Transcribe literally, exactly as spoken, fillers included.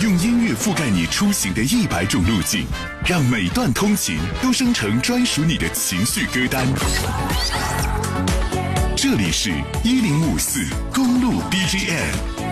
用音乐覆盖你出行的一百种路径，让每段通勤都生成专属你的情绪歌单。这里是一零五四公路 B G M。